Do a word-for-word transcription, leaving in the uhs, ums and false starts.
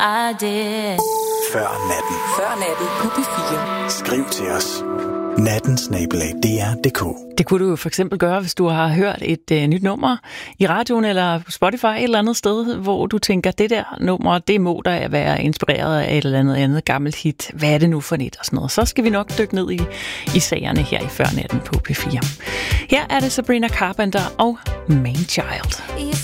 I did. Før natten. Før natten på P fire. Skriv til os. natten snabel-a d r punktum d k. Det kunne du for eksempel gøre, hvis du har hørt et øh, nyt nummer i radioen eller på Spotify et eller andet sted, hvor du tænker, det der nummer, det må der være inspireret af et eller andet andet gammelt hit. Hvad er det nu for net og sådan noget? Så skal vi nok dykke ned i, i sagerne her i Før natten på P fire. Her er det Sabrina Carpenter og Manchild.